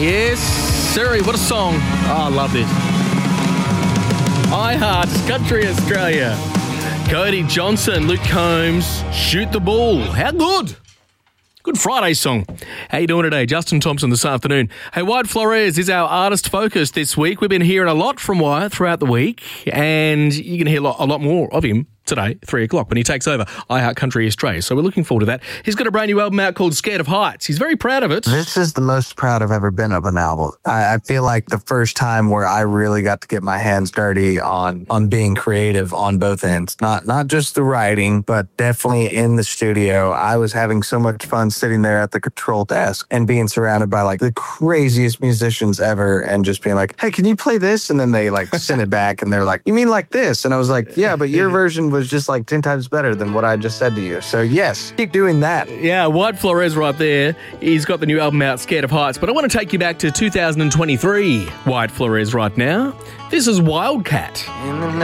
Yes, Siri, what a song. Oh, I love this. I Heart Country Australia. Cody Johnson, Luke Combs, Shoot the Ball. How good? Good Friday song. How you doing today? Justin Thompson this afternoon. Hey, Wyatt Flores is our artist focus this week. We've been hearing a lot from Wyatt throughout the week, and you can hear a lot more of him today, 3 o'clock, when he takes over iHeart Country Australia. So we're looking forward to that. He's got a brand new album out called Scared of Heights. He's very proud of it. This is the most proud I've ever been of an album. I feel like the first time where I really got to get my hands dirty on being creative on both ends. Not just the writing, but definitely in the studio. I was having so much fun sitting there at the control desk and being surrounded by like the craziest musicians ever and just being like, hey, can you play this? And then they like send it back and they're like, you mean like this? And I was like, yeah, but your version was just like 10 times better than what I just said to you. So yes, keep doing that. Yeah, Wyatt Flores right there. He's got the new album out, Scared of Heights. But I want to take you back to 2023. Wyatt Flores right now. This is Wildcat.